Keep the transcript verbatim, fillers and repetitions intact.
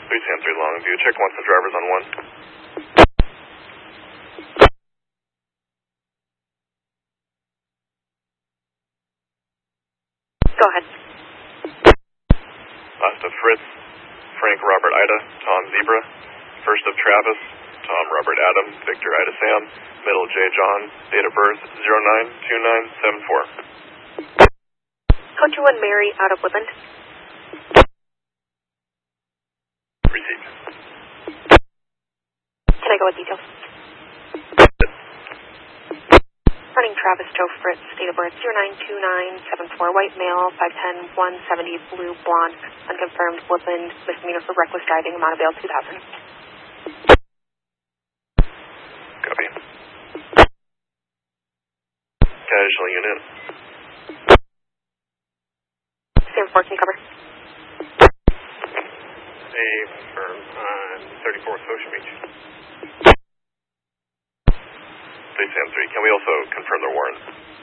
three Sam three Longview. Check once the driver's on one. Go ahead. Last of Fritz, Frank Robert Ida, Tom Zebra. First of Travis, Tom Robert Adam, Victor Ida Sam. Middle J John. Date of birth zero nine two nine seven four. Code two one Mary out of Woodland. Received. Can I go with details? Running Travis Joe Fritz, date of birth zero nine two nine seven four, white male, five ten, one seventy, blue, blonde, unconfirmed, Woodland, misdemeanor for reckless driving, amount of bail two thousand. Copy. Casual unit. Sam four, can you cover? A firm on thirty-fourth Ocean Beach. three Sam three, can we also confirm the warrant?